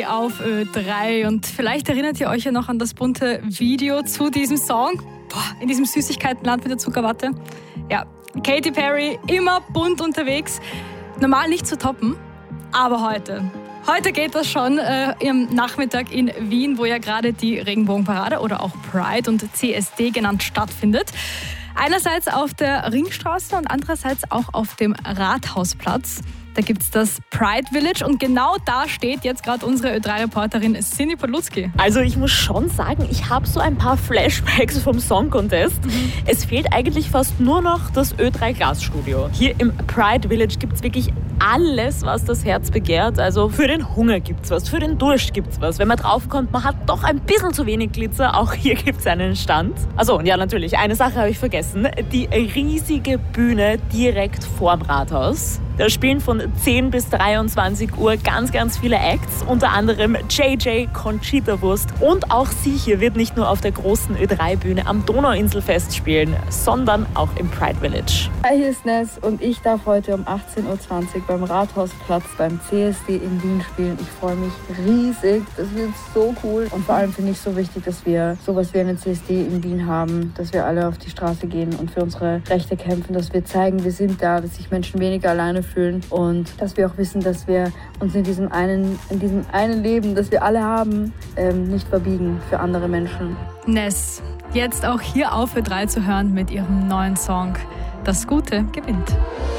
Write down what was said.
Party auf Ö3 und vielleicht erinnert ihr euch ja noch an das bunte Video zu diesem Song. In diesem Süßigkeitenland mit der Zuckerwatte. Ja, Katy Perry, immer bunt unterwegs. Normal nicht zu toppen, aber heute. Heute geht das schon am Nachmittag in Wien, wo ja gerade die Regenbogenparade oder auch Pride und CSD genannt stattfindet. Einerseits auf der Ringstraße und andererseits auch auf dem Rathausplatz. Da gibt es das Pride Village und genau da steht jetzt gerade unsere Ö3-Reporterin Cindy Podlutzki. Also ich muss schon sagen, ich habe so ein paar Flashbacks vom Song Contest. Es fehlt eigentlich fast nur noch das Ö3 Glasstudio. Hier im Pride Village gibt es wirklich alles, was das Herz begehrt. Also für den Hunger gibt es was, für den Durst gibt es was. Wenn man draufkommt, man hat doch ein bisschen zu wenig Glitzer, auch hier gibt es einen Stand. Also und ja natürlich, eine Sache habe ich vergessen. Die riesige Bühne direkt vorm Rathaus. Da spielen von 10 bis 23 Uhr ganz, ganz viele Acts, unter anderem JJ, Conchita Wurst und auch sie hier wird nicht nur auf der großen Ö3-Bühne am Donauinselfest spielen, sondern auch im Pride Village. Hi, hier ist Ness und ich darf heute um 18.20 Uhr beim Rathausplatz beim CSD in Wien spielen. Ich freue mich riesig, das wird so cool und vor allem finde ich so wichtig, dass wir sowas wie einen CSD in Wien haben, dass wir alle auf die Straße gehen und für unsere Rechte kämpfen, dass wir zeigen, wir sind da, dass sich Menschen weniger alleine fühlen und dass wir auch wissen, dass wir uns in diesem einen Leben, das wir alle haben, nicht verbiegen für andere Menschen. Ness, jetzt auch hier auf Ö3 zu hören mit ihrem neuen Song Das Gute gewinnt.